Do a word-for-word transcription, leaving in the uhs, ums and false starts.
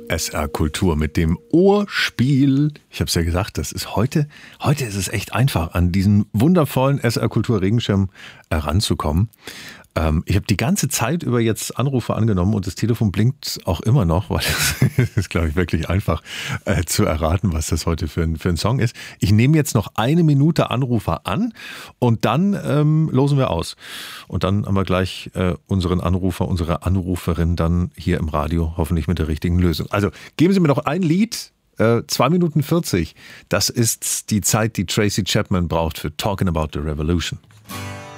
S R Kultur mit dem Ohrspiel. Ich habe es ja gesagt, das ist heute, heute ist es echt einfach, an diesen wundervollen S R Kultur Regenschirm heranzukommen. Ähm, ich habe die ganze Zeit über jetzt Anrufe angenommen und das Telefon blinkt auch immer noch, weil es ist, glaube ich, wirklich einfach äh, zu erraten, was das heute für ein, für ein Song ist. Ich nehme jetzt noch eine Minute Anrufer an und dann ähm, losen wir aus. Und dann haben wir gleich äh, unseren Anrufer, unsere Anruferin dann hier im Radio, hoffentlich mit der richtigen Lösung. Also geben Sie mir noch ein Lied, äh, zwei Minuten vierzig. Das ist die Zeit, die Tracy Chapman braucht für Talking About the Revolution.